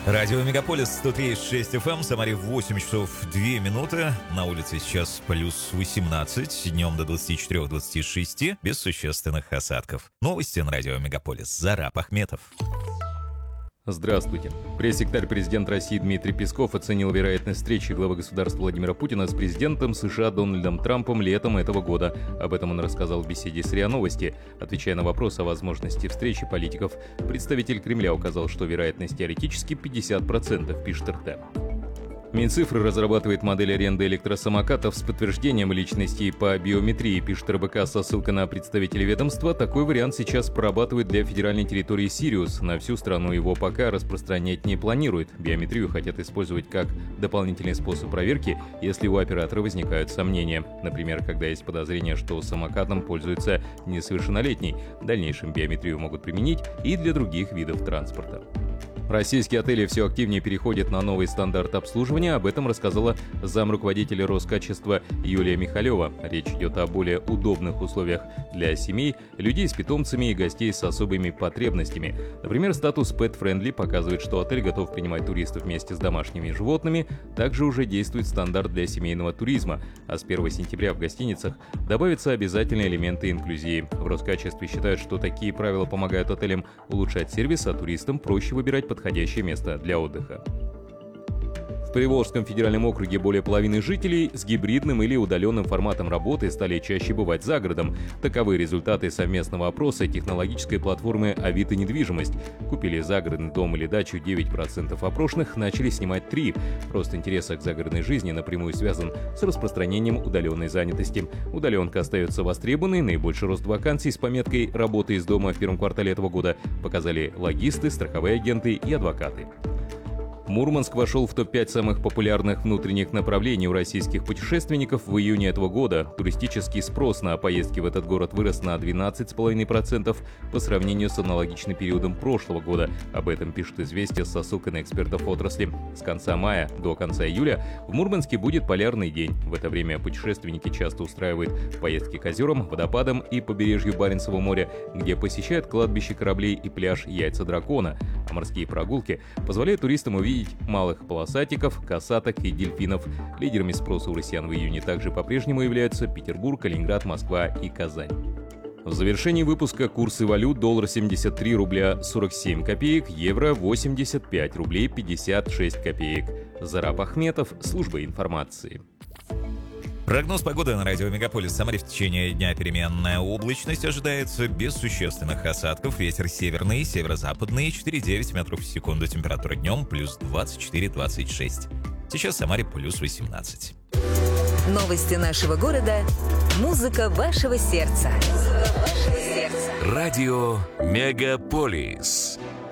Радио Мегаполис 103,6 FM, Самаре 8 часов 2 минуты. На улице сейчас плюс 18, днем до 24-26, без существенных осадков. Новости на Радио Мегаполис. Зараб Ахметов. Здравствуйте. Пресс-секретарь президента России Дмитрий Песков оценил вероятность встречи главы государства Владимира Путина с президентом США Дональдом Трампом летом этого года. Об этом он рассказал в беседе с РИА Новости. Отвечая на вопрос о возможности встречи политиков, представитель Кремля указал, что вероятность теоретически 50%, пишет РТ. Минцифры разрабатывает модель аренды электросамокатов с подтверждением личности по биометрии, пишет РБК со ссылкой на представителя ведомства. Такой вариант сейчас прорабатывает для федеральной территории Сириус. На всю страну его пока распространять не планирует. Биометрию хотят использовать как дополнительный способ проверки, если у оператора возникают сомнения. Например, когда есть подозрение, что самокатом пользуется несовершеннолетний. В дальнейшем биометрию могут применить и для других видов транспорта. Российские отели все активнее переходят на новый стандарт обслуживания. Об этом рассказала замруководителя Роскачества Юлия Михалева. Речь идет о более удобных условиях для семей, людей с питомцами и гостей с особыми потребностями. Например, статус Pet Friendly показывает, что отель готов принимать туристов вместе с домашними животными. Также уже действует стандарт для семейного туризма. А с 1 сентября в гостиницах добавятся обязательные элементы инклюзии. В Роскачестве считают, что такие правила помогают отелям улучшать сервис, а туристам проще выбирать подходящее место для отдыха. В Приволжском федеральном округе более половины жителей с гибридным или удаленным форматом работы стали чаще бывать за городом. Таковы результаты совместного опроса технологической платформы «Авито недвижимость». Купили загородный дом или дачу 9% опрошенных, начали снимать 3%. Рост интереса к загородной жизни напрямую связан с распространением удаленной занятости. Удаленка остается востребованной, наибольший рост вакансий с пометкой «Работа из дома» в первом квартале этого года показали логисты, страховые агенты и адвокаты. Мурманск вошел в топ-5 самых популярных внутренних направлений у российских путешественников в июне этого года. Туристический спрос на поездки в этот город вырос на 12,5% по сравнению с аналогичным периодом прошлого года. Об этом пишет «Известия» со ссылкой на экспертов отрасли. С конца мая до конца июля в Мурманске будет полярный день. В это время путешественники часто устраивают поездки к озерам, водопадам и побережью Баренцева моря, где посещают кладбище кораблей и пляж Яйца дракона. А морские прогулки позволяют туристам увидеть малых полосатиков, косаток и дельфинов. Лидерами спроса у россиян в июне также по-прежнему являются Петербург, Калининград, Москва и Казань. В завершении выпуска курсы валют: доллар 73 рубля 47 копеек, евро 85 рублей 56 копеек. Зараб Ахметов, служба информации. Прогноз погоды на радио Мегаполис. В Самаре в течение дня переменная облачность ожидается без существенных осадков. Ветер северный, северо-западный, 4,9 метров в секунду. Температура днем плюс 24-26. Сейчас в Самаре плюс 18. Новости нашего города. Музыка вашего сердца. Радио Мегаполис.